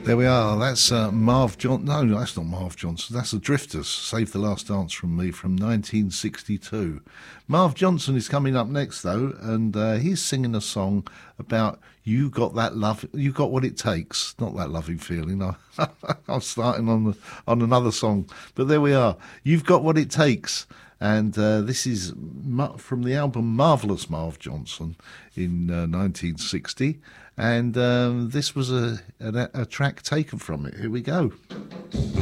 There we are. That's Marv John. No, that's not Marv Johnson. That's the Drifters. Save the Last Dance from Me from 1962. Marv Johnson is coming up next, though, and he's singing a song about you got that love, you got what it takes. Not that loving feeling. I'm starting on another song, but there we are. You've got what it takes. And this is from the album Marvellous Marv Johnson in 1960. And this was a track taken from it. Here we go.